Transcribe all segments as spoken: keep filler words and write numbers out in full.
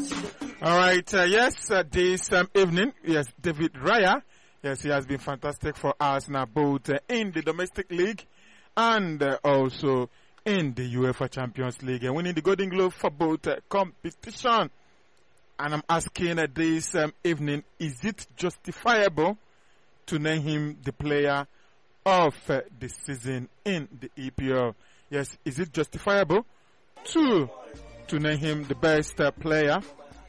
All right, uh, yes, uh, this um, evening, yes, David Raya, yes, he has been fantastic for Arsenal both uh, in the domestic league and uh, also in the UEFA Champions League, and winning the Golden Glove for both uh, competition. And I'm asking uh, this um, evening, is it justifiable to name him the player of uh, the season in the E P L? Yes, is it justifiable to to name him the best uh, player?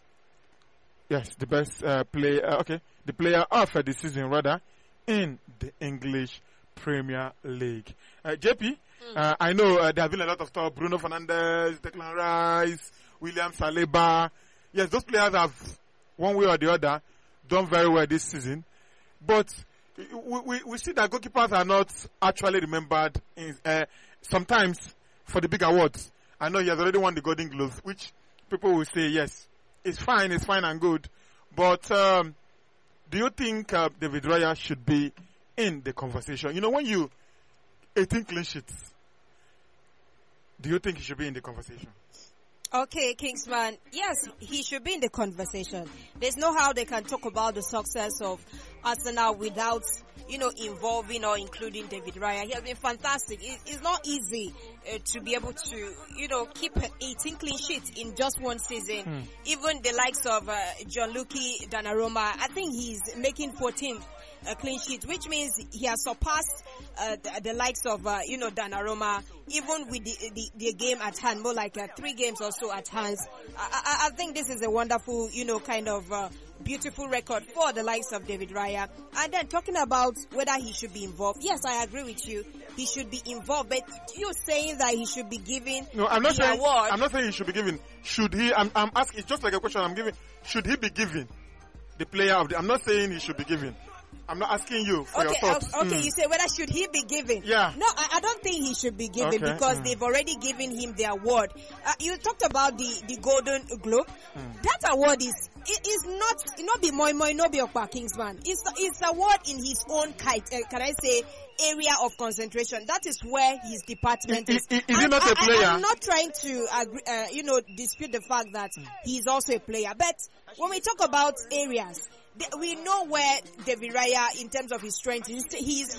Yes, the best uh, player. Uh, okay, the player of uh, the season rather in the English Premier League. Uh, J P, mm. uh, I know uh, there have been a lot of talk. Bruno Fernandes, Declan Rice, William Saliba. Yes, those players have, one way or the other, done very well this season. But we, we, we see that goalkeepers are not actually remembered in, uh, sometimes for the big awards. I know he has already won the Golden Glove, which people will say, yes, it's fine, it's fine and good. But um, do you think uh, David Raya should be in the conversation? You know, when you eighteen clean sheets, do you think he should be in the conversation? Okay, Kingsman. Yes, he should be in the conversation. There's no how they can talk about the success of Arsenal without, you know, involving or including David Raya. He has been fantastic. It's not easy uh, to be able to, you know, keep eighteen clean sheets in just one season. Hmm. Even the likes of uh, Gianluigi Donnarumma, I think he's making fourteenth uh, clean sheet, which means he has surpassed uh, the, the likes of, uh, you know, Donnarumma, even with the, the, the game at hand, more like uh, three games or so at hands. I, I, I think this is a wonderful, you know, kind of uh, beautiful record for the likes of David Raya. And then talking about whether he should be involved, yes, I agree with you. He should be involved, but you're saying that he should be given no, I'm not the saying, award. I'm not saying he should be given. Should he? I'm, I'm asking. It's just like a question I'm giving. Should he be given the player of the? I'm not saying he should be given. I'm not asking you for okay, your thoughts. Okay, mm. you say whether should he be given? Yeah. No, I, I don't think he should be given okay. because mm. they've already given him the award. Uh, you talked about the, the Golden Globe. Mm. That award is it is not it not be moi moi, not be Okpa Kingsman. It's it's award in his own kite. Uh, can I say area of concentration? That is where his department is. Is, is, is he not I, a player? I, I'm not trying to agree, uh, you know, dispute the fact that mm. he's also a player. But when we talk about areas, we know where David Raya, in terms of his strength, he's, he's